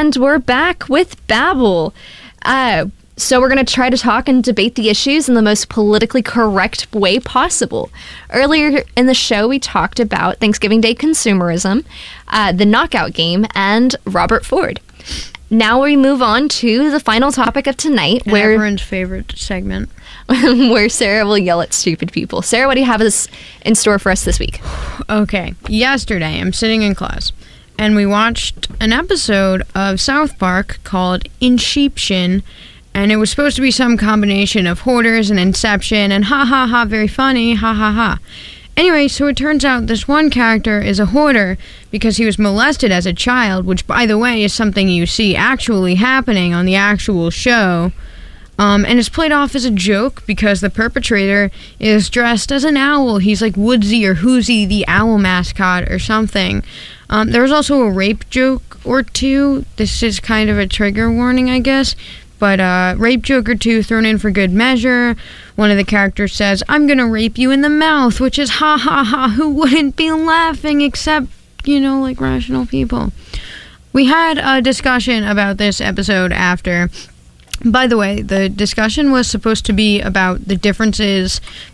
And we're back with Babble. So we're going to try to talk and debate the issues in the most politically correct way possible. Earlier in the show, we talked about Thanksgiving Day consumerism, the knockout game, and Robert Ford. Now we move on to the final topic of tonight, and where everyone's favorite segment, where Sarah will yell at stupid people. Sarah, what do you have in store for us this week? Okay, yesterday I'm sitting in class, and we watched an episode of South Park called Inception, and it was supposed to be some combination of Hoarders and Inception, and ha ha ha, very funny, ha ha ha. Anyway, so it turns out this one character is a hoarder because he was molested as a child, which, by the way, is something you see actually happening on the actual show. And it's played off as a joke because the perpetrator is dressed as an owl. He's like Woodsy or Whoozy, the owl mascot or something. There was also a rape joke or two. This is kind of a trigger warning, I guess. But rape joke or two thrown in for good measure. One of the characters says, "I'm going to rape you in the mouth," which is ha ha ha. Who wouldn't be laughing except, like rational people? We had a discussion about this episode after. By the way, the discussion was supposed to be about the differences